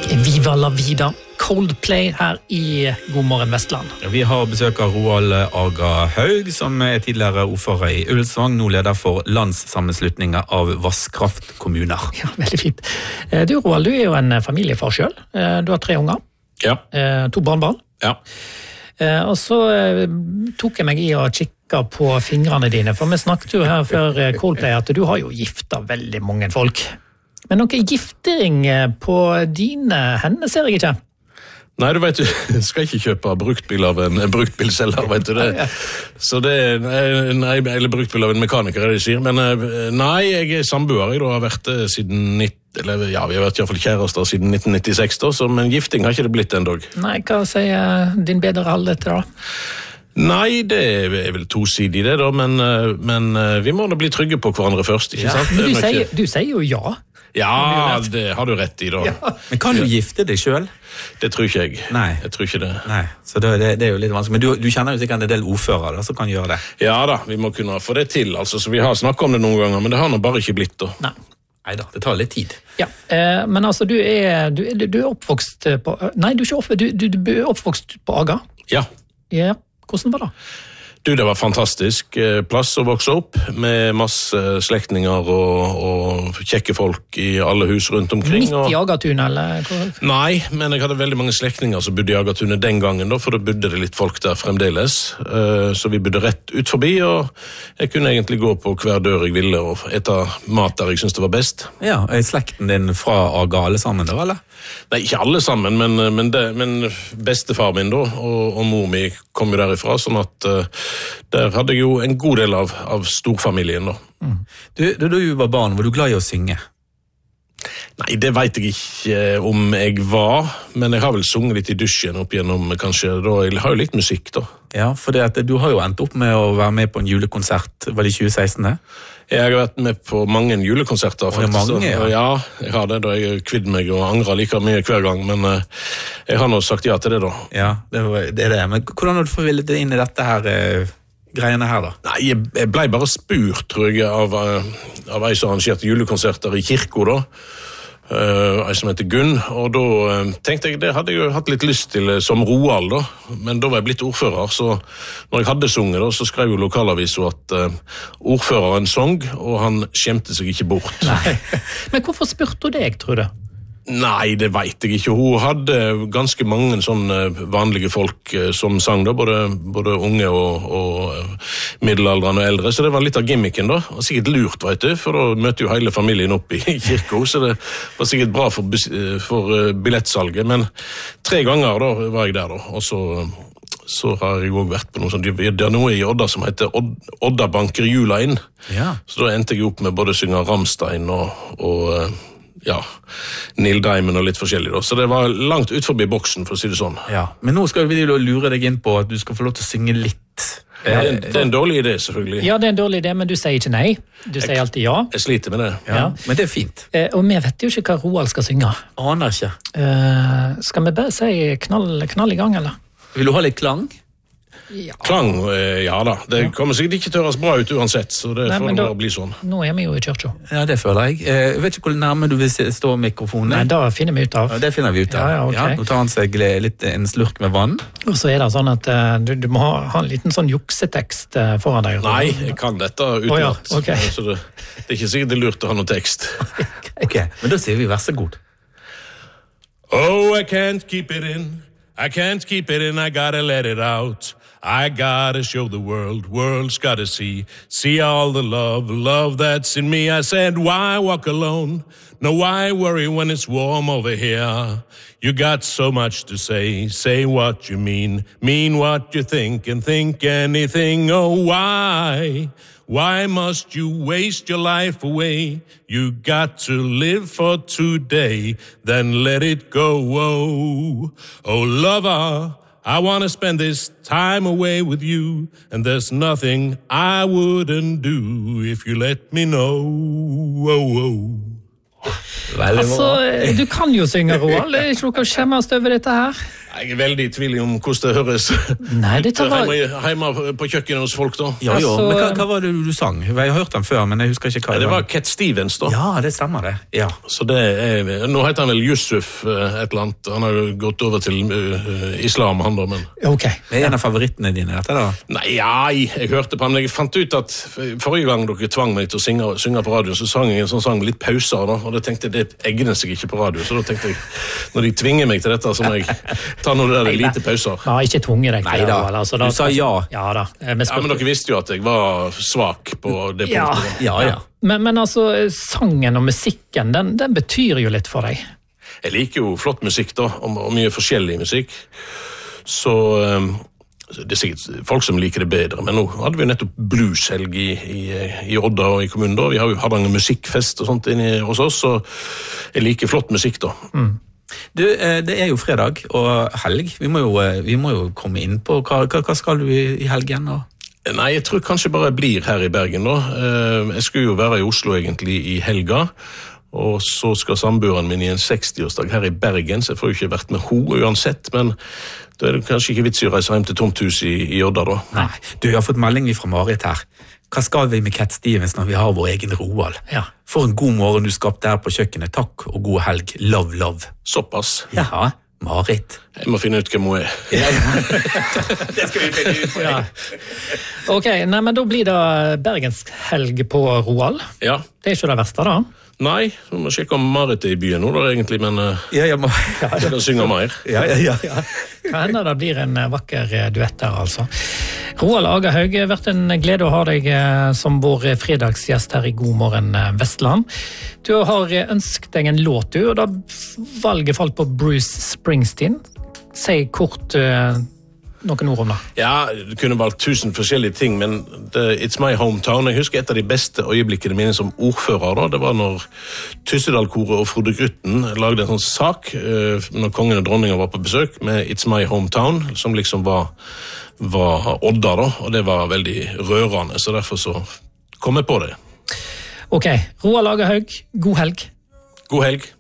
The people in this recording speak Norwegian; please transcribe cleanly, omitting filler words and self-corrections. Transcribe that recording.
Viva la vida, Coldplay her i God morgen Vestland. Vi har besøk av Roald Aga Haug, som tidligere ordfører i Ullensvang, nå leder for landssammenslutninger av vasskraftkommuner. Ja, veldig fint. Du Roald, du jo en familiefar selv. Du har 3 unger. Ja. 2 barnbarn. Ja. Og så tok jeg meg i å kikke på fingrene dine, for vi snakket jo her før Coldplay at du har jo giftet veldig mange folk. Men noen giftering på dine hender ser jeg ikke. Nei, du vet, du skal ikke kjøpe bruktbil av en bruktbilselger, vet du det. Så det nei, eller bruktbil av en mekaniker, det de sier. Men nei, jeg samboer, jeg da har vært siden vi har vært i hvert fall kjærester siden 1996 da, så, men gifting har ikke det blitt en dag. Nei, hva sier din bedre halvdel til da? Nei, det er vel tosidig det da, men vi må da bli trygge på hverandre først, ikke sant? Men du sier jo ja. Ja, det har du rett i da. Ja. Men kan du gifte deg selv? Det tror ikke jeg. Nei. Jeg tror ikke det. Nei, så det er jo litt vanskelig. Men du kjenner jo sikkert en del ordfører da, som kan gjøre det. Ja da, vi må kunne få det til, altså, så vi har snakket om det noen ganger, men det har nå bare ikke blitt da. Neida, det tar litt tid. Ja, men altså du er oppvokst på... Nei, du er oppvokst på Aga? Ja. Ja, hvordan var det? Du, det var fantastisk plass å vokse opp, med masse slektninger og kjekke folk i alle hus rundt omkring. Midt i Agatunet, eller? Nei, men jeg hadde veldig mange slektninger som bodde i Agatunet den gangen, da, for da bodde det litt folk der fremdeles. Så vi bodde rett ut forbi, og jeg kunne egentlig gå på hver dør jeg ville og ete mat der jeg synes det var best. Ja, er slekten din fra Aga alle sammen da, eller? Nei, ikke alle sammen, men bestefar min da, og mor mi kom jo derifra, sånn at der hadde jeg jo en god del av storfamilien da. Da du var barn, var du glad i å synge? Nei, det vet jeg ikke om jeg var, men jeg har vel sunget litt i dusjen opp gjennom, kanskje, da. Jeg har jo litt musikk da. Ja, for du har jo endt opp med å være med på en julekonsert, var det 2016 det? Jeg har vært med på mange julekonserter, faktisk. Mange, ja. Ja, jeg har det, da jeg kvidd meg og angrer like mye hver gang, men jeg har nå sagt ja til det da. Ja, det er det. Men hvordan har du forvillet deg inn i dette her greiene her da? Nei, jeg ble bare spurt, tror jeg, av ei som arrangerte julekonserter i kirka da. Ei som heter Gunn, og da tenkte jeg, det hadde jeg jo hatt litt lyst til som Roald da, men da var jeg blitt ordfører, så når jeg hadde sunget da, så skrev jo lokalavisen at ordføreren sang, og han skjemte seg ikke bort. Nei, men hvorfor spurte du deg, tror du? Nei, det vet jeg ikke. Hun hadde ganske mange sånne vanlige folk som sang da, både unge og middelaldrende og eldre, så det var litt av gimmicken da, og sikkert lurt, vet du, for da møtte jo hele familien opp i kirka, så det var sikkert bra for billettsalget, men 3 ganger da var jeg der da, og så har jeg også vært på noe sånt, det er noe i Odda som heter Odda banker jula inn, så da endte jeg opp med både å synge Rammstein og Neil Diamond og litt forskjellig da. Så det var langt ut forbi boksen, for å si det sånn. Ja, men nå skal vi lure deg inn på at du skal få lov til å synge litt. Det er en dårlig idé, selvfølgelig. Ja, det er en dårlig idé, men du sier ikke nei. Du sier alltid ja. Jeg sliter med det. Ja, men det er fint. Og vi vet jo ikke hva Roald skal synge. Aner ikke. Skal vi bare si knall i gang, eller? Vil du ha litt klang? Ja. Klang, ja da. Det kommer sikkert ikke til å høres bra ut uansett, så det får bare bli sånn. Nå er vi jo i kirka. Ja, det føler jeg. Jeg vet ikke hvor nærme du vil stå mikrofonen. Nei, da finner vi ut av. Ja, det finner vi ut av. Ja, okay. Nå tar han seg en slurk med vann. Og så er det sånn at du må ha en liten sånn juksetekst foran deg. Nei, jeg kan dette utenat. Okay. Så det er ikke sikkert det er lurt å ha noe tekst. Ok, men da sier vi vær så god. Oh, I can't keep it in. I can't keep it in, I gotta let it out. I gotta show the world's gotta see all the love that's in me. I said, why walk alone? No, why worry when it's warm over here? You got so much to say what you mean what you think, and think anything. Oh, why must you waste your life away? You got to live for today, then let it go. Oh, lover, I want to spend this time away with you, and there's nothing I wouldn't do if you let me know. Altså, du kan jo synge, Roald. Det er ikke noe å skjemmes over dette her. Jeg veldig i tvil om hvordan det høres Nei, det tar hjemme på kjøkkenet hos folk da. Ja, men hva var det du sang? Jeg har hørt den før, men jeg husker ikke hva det var. Cat Stevens da. Ja, det stemmer det. Ja. Så nå heter han vel Yusuf et eller annet. Han har jo gått over til islam, han da, men... Ok. Det en av favorittene dine, dette da? Nei, jeg hørte på han, men jeg fant ut at forrige gang dere tvang meg til å synge på radio, så sang jeg en sånn sang med litt pauser da, og da tenkte jeg, det egner seg ikke på radio, så da tenkte jeg, når de tvinger meg til dette, så må jeg ta noe der lite pauser. Ja, ikke tvunget deg til det. Altså, du sa ja. Ja da. Men dere visste jo at jeg var svak på det punktet. Ja. Men altså, sangen og musikken, den betyr jo litt for deg. Jeg liker jo flott musikk da, og mye forskjellig musikk. Så det er sikkert folk som liker det bedre, men nå hadde vi nettopp blueshelg i Odda og i kommunen da. Vi har jo hatt en musikkfest og sånt inne hos oss, så jeg liker flott musikk da. Du, det er jo fredag og helg. Vi må jo komme inn på hva skal du i helgen da? Nei, jeg tror kanskje bare jeg blir her i Bergen da. Jeg skulle jo være i Oslo egentlig i helga, og så skal samboeren min i en 60-årsdag her i Bergen, så jeg får jo ikke vært med henne uansett, men da er det kanskje ikke vits i å reise hjem til tomt hus i Odda da. Nei, du har fått melding fra Marit her. Hva skal vi med Cat Stevens når vi har vår egen Roald? Ja. For en god morgen du skapte der på kjøkkenet. Takk og god helg. Love, love. Såpass. Ja, Marit. Jeg må finne ut hvem hun er. Det skal vi finne ut. Ja. Ok, nei, men da blir det Bergensk helg på Roald. Ja. Det er ikke det verste da. Nei, vi må sjekke om Marit er i byen nå da egentlig, men jeg skal synge mer. Ja. Kan hende det blir en vakker duett der, altså. Roald Agahaug, det har vært en glede å ha deg som vår fredagsgjest her i God morgen Vestland. Du har ønsket deg en låt, du, og da valget falt på Bruce Springsteen. Si kort noen ord om det. Ja, det kunne valgt 1000 forskjellige ting, men It's My Hometown. Jeg husker et av de beste øyeblikkene mine som ordfører da. Det var når Tyssedal-koret og Frode Grutten lagde en sånn sak når kongen og dronningen var på besøk med It's My Hometown, som liksom var Odda da, og det var veldig rørende, så derfor så kom jeg på det. Ok, Roald Agahaug, god helg. God helg.